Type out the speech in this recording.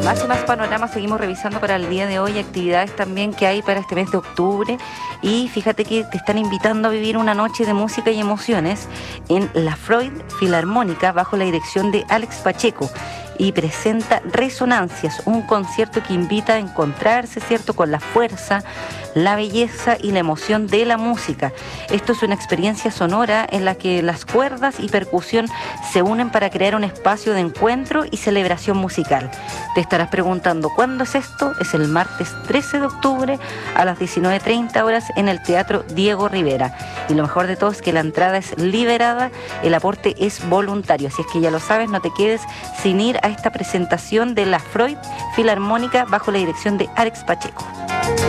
Más y más panoramas seguimos revisando para el día de hoy, actividades también que hay para este mes de octubre, y fíjate que te están invitando a vivir una noche de música y emociones en la Freud Filarmónica bajo la dirección de Alex Pacheco, y presenta Resonancias, un concierto que invita a encontrarse, ¿cierto?, con la fuerza, la belleza y la emoción de la música. Esto es una experiencia sonora en la que las cuerdas y percusión se unen para crear un espacio de encuentro y celebración musical. Te estarás preguntando, ¿cuándo es esto? Es el martes 13 de octubre a las 19:30 horas en el Teatro Diego Rivera. Y lo mejor de todo es que la entrada es liberada, el aporte es voluntario. Así es que ya lo sabes, no te quedes sin ir a esta presentación de la Freud Filarmónica bajo la dirección de Alex Pacheco.